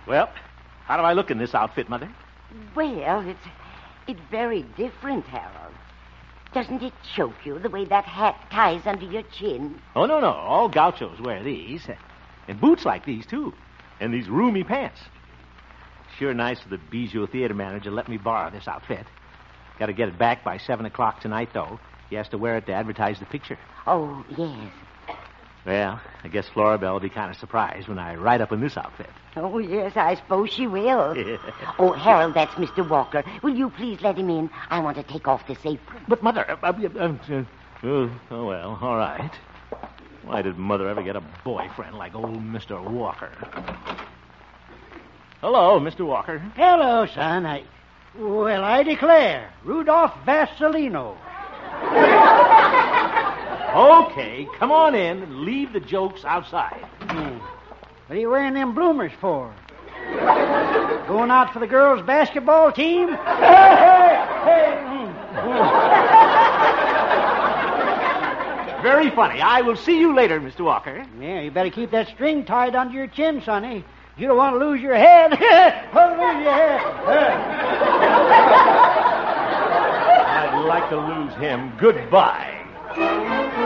Well, how do I look in this outfit, Mother? Well, it's very different, Harold. Doesn't it choke you the way that hat ties under your chin? Oh, no. All gauchos wear these. And boots like these, too. And these roomy pants. Sure nice of the Bijou theater manager to let me borrow this outfit. Got to get it back by 7 o'clock tonight, though. He has to wear it to advertise the picture. Oh, yes. Well, I guess Florabelle will be kind of surprised when I ride up in this outfit. Oh, yes, I suppose she will. Oh, Harold, that's Mr. Walker. Will you please let him in? I want to take off this apron. But, Mother... oh, well, all right. Why did Mother ever get a boyfriend like old Mr. Walker? Hello, Mr. Walker. Hello, son. I declare, Rudolph Vasilino. Okay, come on in and leave the jokes outside. What are you wearing them bloomers for? Going out for the girls' basketball team? Very funny. I will see you later, Mr. Walker. Yeah, you better keep that string tied under your chin, sonny. You don't want to lose your head. I'd like to lose him. Goodbye.